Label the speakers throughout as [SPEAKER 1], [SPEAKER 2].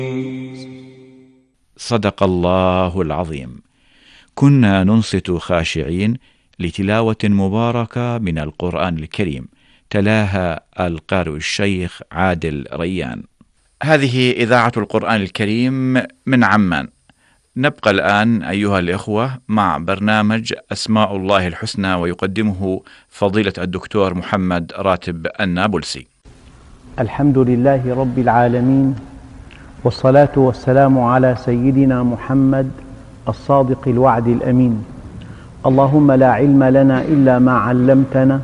[SPEAKER 1] صدق الله العظيم. كنا ننصت خاشعين لتلاوة مباركة من القرآن الكريم، تلاها القارئ الشيخ عادل ريان. هذه إذاعة القرآن الكريم من عمان. نبقى الآن أيها الإخوة مع برنامج أسماء الله الحسنى، ويقدمه فضيلة الدكتور محمد راتب النابلسي.
[SPEAKER 2] الحمد لله رب العالمين، والصلاة والسلام على سيدنا محمد الصادق الوعد الأمين. اللهم لا علم لنا إلا ما علمتنا،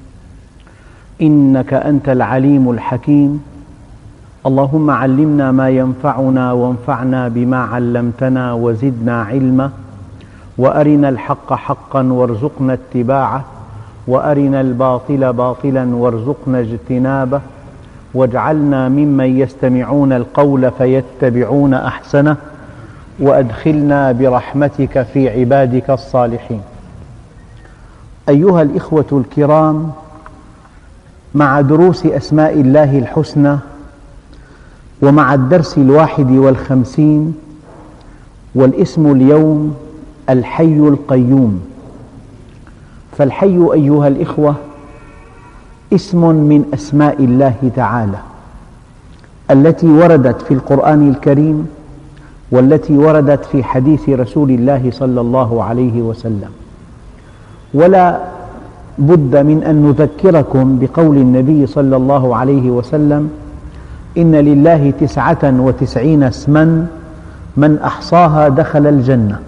[SPEAKER 2] إنك أنت العليم الحكيم. اللهم علمنا ما ينفعنا وانفعنا بما علمتنا وزدنا علما، وأرنا الحق حقا وارزقنا اتباعه، وأرنا الباطل باطلا وارزقنا اجتنابه، واجعلنا ممن يستمعون القول فيتبعون أحسنه، وأدخلنا برحمتك في عبادك الصالحين. أيها الإخوة الكرام، مع دروس أسماء الله الحسنى، ومع الدرس 51، والاسم اليوم الحي القيوم. فالحي أيها الإخوة اسم من أسماء الله تعالى التي وردت في القرآن الكريم، والتي وردت في حديث رسول الله صلى الله عليه وسلم. ولا بد من أن نذكركم بقول النبي صلى الله عليه وسلم: إن لله 99 اسما من أحصاها دخل الجنة.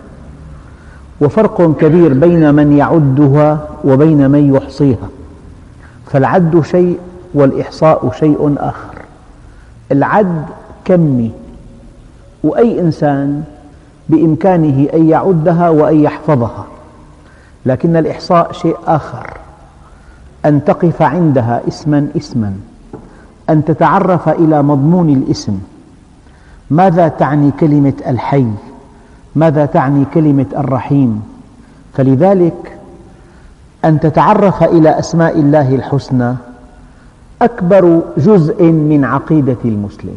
[SPEAKER 2] وفرق كبير بين من يعدها وبين من يحصيها، فالعد شيء والإحصاء شيء آخر. العد كمي، وأي إنسان بإمكانه أن يعدها وأن يحفظها، لكن الإحصاء شيء آخر، أن تقف عندها اسما اسما، أن تتعرف إلى مضمون الاسم. ماذا تعني كلمة الحي؟ ماذا تعني كلمة الرحيم؟ فلذلك أن تتعرف إلى أسماء الله الحسنى أكبر جزء من عقيدة المسلم.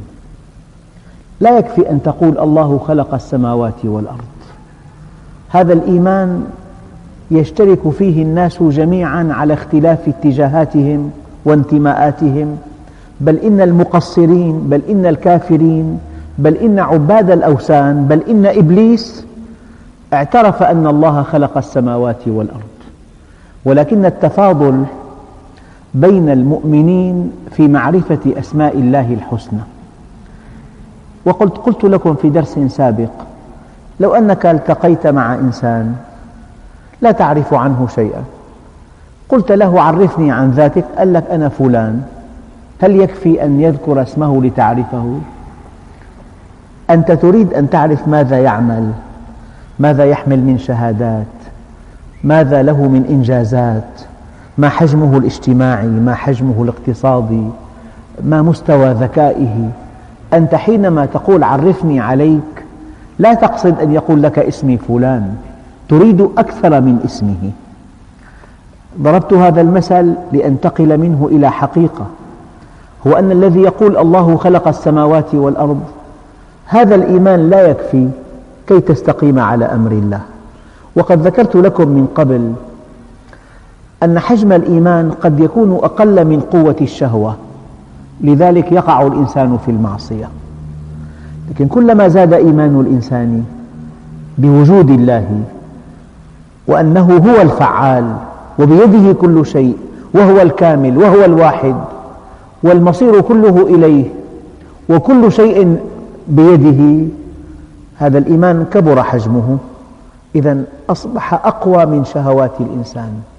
[SPEAKER 2] لا يكفي أن تقول الله خلق السماوات والأرض، هذا الإيمان يشترك فيه الناس جميعا على اختلاف اتجاهاتهم وانتماءاتهم، بل إن المقصرين، بل إن الكافرين، بل إن عباد الأوثان، بل إن إبليس اعترف أن الله خلق السماوات والأرض. ولكن التفاضل بين المؤمنين في معرفة أسماء الله الحسنى. قلت لكم في درس سابق: لو أنك التقيت مع إنسان لا تعرف عنه شيئا، قلت له: عرفني عن ذاتك، قال لك: أنا فلان. هل يكفي أن يذكر اسمه لتعرفه؟ أنت تريد أن تعرف ماذا يعمل، ماذا يحمل من شهادات، ماذا له من إنجازات، ما حجمه الاجتماعي، ما حجمه الاقتصادي، ما مستوى ذكائه. أنت حينما تقول عرفني عليك لا تقصد أن يقول لك اسمي فلان، تريد أكثر من اسمه. ضربت هذا المثل لأنتقل منه إلى حقيقة، هو أن الذي يقول الله خلق السماوات والأرض، هذا الإيمان لا يكفي كي تستقيم على أمر الله. وقد ذكرت لكم من قبل أن حجم الإيمان قد يكون أقل من قوة الشهوة، لذلك يقع الإنسان في المعصية. لكن كلما زاد إيمان الإنسان بوجود الله، وأنه هو الفعال وبيده كل شيء، وهو الكامل وهو الواحد، والمصير كله إليه، وكل شيء بيده، هذا الإيمان كبر حجمه، إذن أصبح أقوى من شهوات الإنسان.